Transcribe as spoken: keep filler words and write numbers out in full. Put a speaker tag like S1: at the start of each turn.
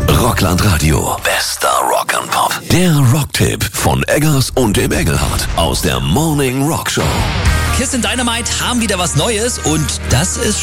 S1: Rockland Radio. Bester Rock and Pop. Der Rocktipp von Eggers und dem Engelhardt aus der Morning Rock Show.
S2: Kiss and Dynamite haben wieder was Neues und das ist